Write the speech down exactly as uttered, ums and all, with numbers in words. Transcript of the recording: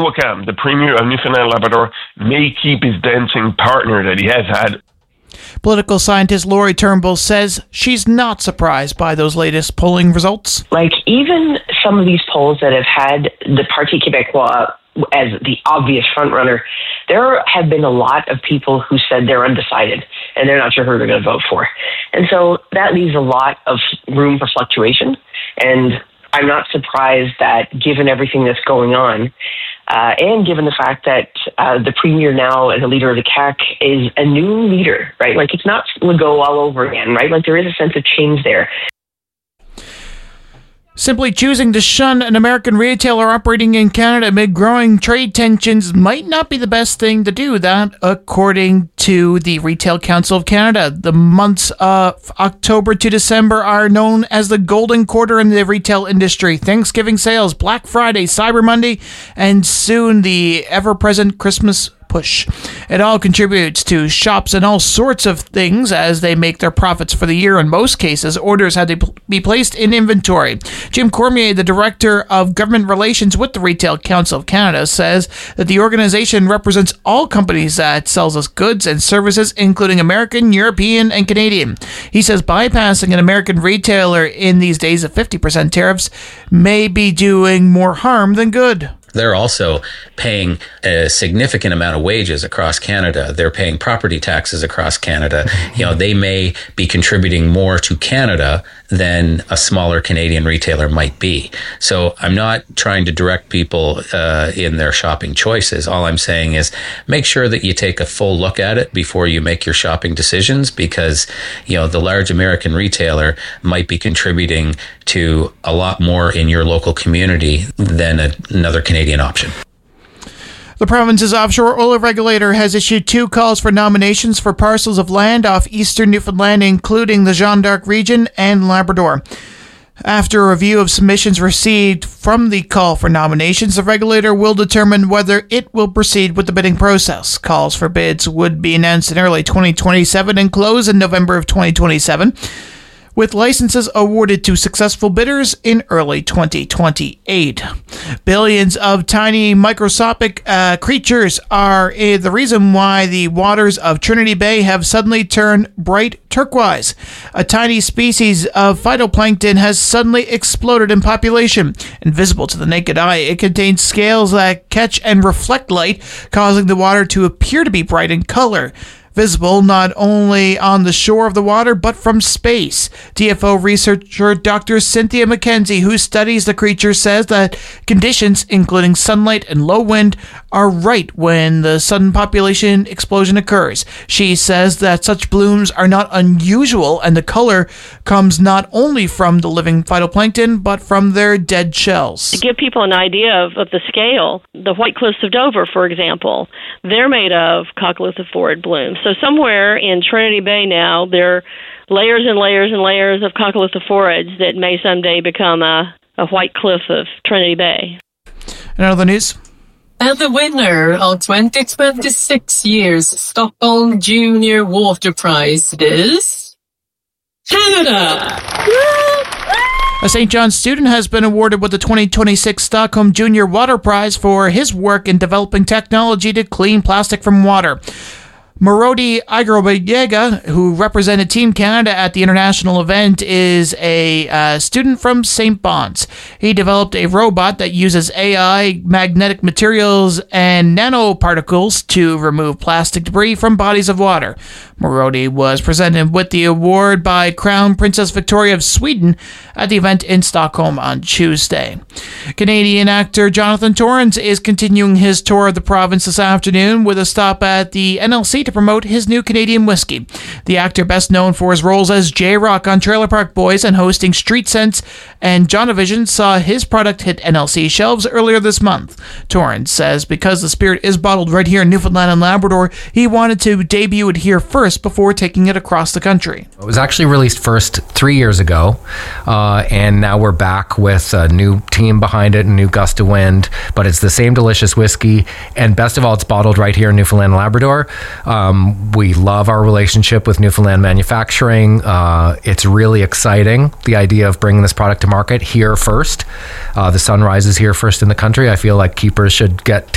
Wakam, the Premier of Newfoundland and Labrador, may keep his dancing partner that he has had. Political scientist Laurie Turnbull says she's not surprised by those latest polling results. Like, even some of these polls that have had the Parti Québécois as the obvious frontrunner, there have been a lot of people who said they're undecided and they're not sure who they're going to vote for. And so that leaves a lot of room for fluctuation. And I'm not surprised that, given everything that's going on, uh, and given the fact that uh, the Premier now, as a leader of the C A Q, is a new leader, right? Like, it's not Legault all over again, right? Like, there is a sense of change there. Simply choosing to shun an American retailer operating in Canada amid growing trade tensions might not be the best thing to do. That, according to the Retail Council of Canada. The months of October to December are known as the golden quarter in the retail industry. Thanksgiving sales, Black Friday, Cyber Monday, and soon the ever-present Christmas push. It all contributes to shops and all sorts of things as they make their profits for the year. In most cases, orders had to be placed in inventory. Jim Cormier, the Director of Government Relations with the Retail Council of Canada, says that the organization represents all companies that sells us goods and services, including American, European, and Canadian. He says bypassing an American retailer in these days of fifty percent tariffs may be doing more harm than good. They're also paying a significant amount of wages across Canada. They're paying property taxes across Canada. You know, they may be contributing more to Canada than a smaller Canadian retailer might be. So I'm not trying to direct people uh, in their shopping choices. All I'm saying is make sure that you take a full look at it before you make your shopping decisions, because, you know, the large American retailer might be contributing to a lot more in your local community than a, another Canadian option. The province's offshore oil regulator has issued two calls for nominations for parcels of land off eastern Newfoundland, including the Jeanne d'Arc region and Labrador. After a review of submissions received from the call for nominations, the regulator will determine whether it will proceed with the bidding process. Calls for bids would be announced in early twenty twenty-seven and close in November of twenty twenty-seven. With licenses awarded to successful bidders in early twenty twenty-eight. Billions of tiny microscopic uh, creatures are uh, the reason why the waters of Trinity Bay have suddenly turned bright turquoise. A tiny species of phytoplankton has suddenly exploded in population. Invisible to the naked eye, it contains scales that catch and reflect light, causing the water to appear to be bright in color. Visible not only on the shore of the water, but from space. D F O researcher Doctor Cynthia McKenzie, who studies the creature, says that conditions, including sunlight and low wind, are right when the sudden population explosion occurs. She says that such blooms are not unusual, and the color comes not only from the living phytoplankton, but from their dead shells. To give people an idea of, of the scale, the White Cliffs of Dover, for example, they're made of coccolithophorid blooms. So somewhere in Trinity Bay now, there are layers and layers and layers of coccolithophorids that may someday become a, a white cliff of Trinity Bay. And other news. And the winner of twenty twenty-six year's Stockholm Junior Water Prize is Canada! A Saint John's student has been awarded with the twenty twenty-six Stockholm Junior Water Prize for his work in developing technology to clean plastic from water. Marodi Igrobayega, who represented Team Canada at the international event, is a uh, student from Saint Bon's. He developed a robot that uses A I, magnetic materials, and nanoparticles to remove plastic debris from bodies of water. Marodi was presented with the award by Crown Princess Victoria of Sweden at the event in Stockholm on Tuesday. Canadian actor Jonathan Torrens is continuing his tour of the province this afternoon with a stop at the N L C to promote his new Canadian whiskey. The actor, best known for his roles as J-Rock on Trailer Park Boys and hosting Street Sense and Jonavision, saw his product hit N L C shelves earlier this month. Torrens says because the spirit is bottled right here in Newfoundland and Labrador, he wanted to debut it here first before taking it across the country. It was actually released first three years ago, uh, and now we're back with a new team behind it, a new gust of wind, but it's the same delicious whiskey, and best of all, it's bottled right here in Newfoundland and Labrador. Um, we love our relationship with Newfoundland Manufacturing. Uh, it's really exciting, the idea of bringing this product to market here first. Uh, the sun rises here first in the country. I feel like keepers should get